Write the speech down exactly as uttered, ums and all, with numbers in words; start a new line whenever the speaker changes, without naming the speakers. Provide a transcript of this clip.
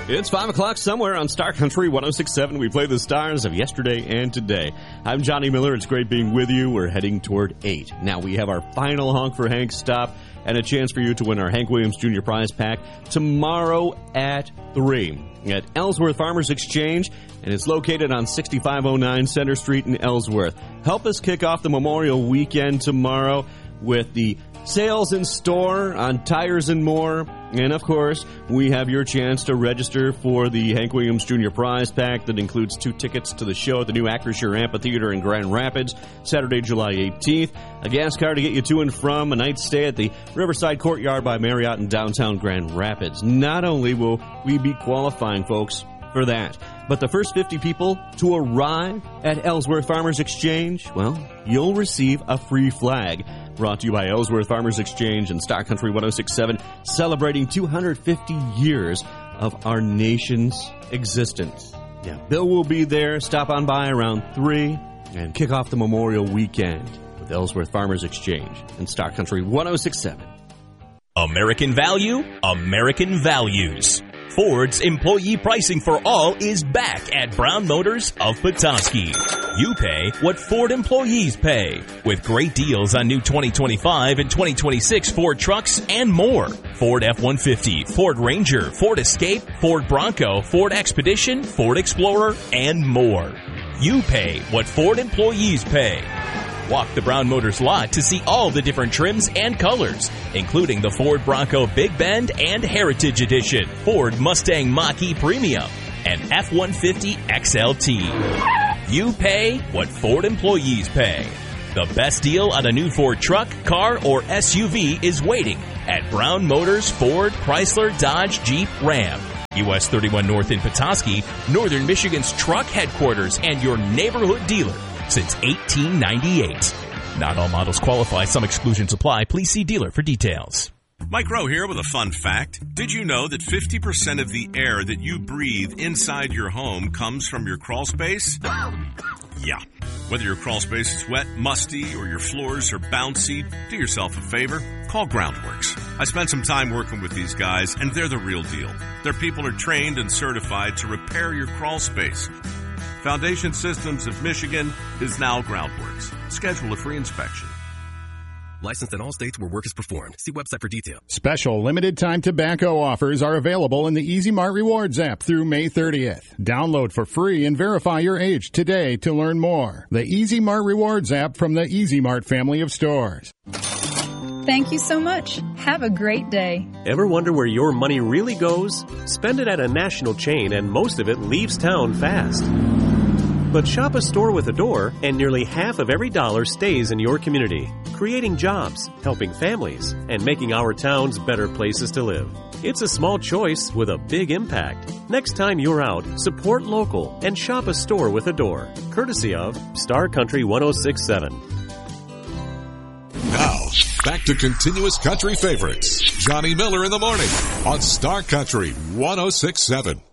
It's five o'clock somewhere on Star Country one oh six point seven. We play the stars of yesterday and today. I'm Johnny Miller. It's great being with you. We're heading toward eight. Now we have our final Honk for Hank stop and a chance for you to win our Hank Williams Junior Prize Pack tomorrow at three at Ellsworth Farmers Exchange, and it's located on sixty-five oh nine Center Street in Ellsworth. Help us kick off the Memorial Weekend tomorrow with the sales in store on tires and more. And, of course, we have your chance to register for the Hank Williams Junior Prize Pack that includes two tickets to the show at the new Acrisure Amphitheater in Grand Rapids, Saturday, July eighteenth, a gas car to get you to and from, a night stay at the Riverside Courtyard by Marriott in downtown Grand Rapids. Not only will we be qualifying folks for that, but the first fifty people to arrive at Ellsworth Farmers Exchange, well, you'll receive a free flag. Brought to you by Ellsworth Farmers Exchange and Star Country one oh six point seven, celebrating two hundred fifty years of our nation's existence. Yeah, Bill will be there. Stop on by around three and kick off the Memorial Weekend with Ellsworth Farmers Exchange and Star Country one oh six point seven.
American value, American values. Ford's employee pricing for all is back at Brown Motors of Petoskey. You pay what Ford employees pay, with great deals on new twenty twenty-five and twenty twenty-six Ford trucks and more. Ford F one fifty, Ford Ranger, Ford Escape, Ford Bronco, Ford Expedition, Ford Explorer, and more. You pay what Ford employees pay. Walk the Brown Motors lot to see all the different trims and colors, including the Ford Bronco Big Bend and Heritage Edition, Ford Mustang Mach-E Premium, and F one fifty X L T. You pay what Ford employees pay. The best deal on a new Ford truck, car, or S U V is waiting at Brown Motors Ford, Chrysler, Dodge, Jeep, Ram. U S thirty-one North in Petoskey, Northern Michigan's truck headquarters and your neighborhood dealer since eighteen ninety-eight. Not all models qualify. Some exclusions apply. Please see dealer for details.
Mike Rowe here with a fun fact. Did you know that fifty percent of the air that you breathe inside your home comes from your crawl space? Yeah. Whether your crawl space is wet, musty, or your floors are bouncy, do yourself a favor. Call Groundworks. I spent some time working with these guys, and they're the real deal. Their people are trained and certified to repair your crawl space. Foundation Systems of Michigan is now Groundworks. Schedule a free inspection.
Licensed in all states where work is performed. See website for details.
Special limited-time tobacco offers are available in the Easy Mart Rewards app through May thirtieth. Download for free and verify your age today to learn more. The Easy Mart Rewards app from the Easy Mart family of stores.
Thank you so much. Have a great day.
Ever wonder where your money really goes? Spend it at a national chain and most of it leaves town fast. But shop a store with a door, and nearly half of every dollar stays in your community, creating jobs, helping families, and making our towns better places to live. It's a small choice with a big impact. Next time you're out, support local and shop a store with a door, courtesy of Star Country one oh six point seven.
Now, back to continuous country favorites. Johnny Miller in the morning on Star Country one oh six point seven.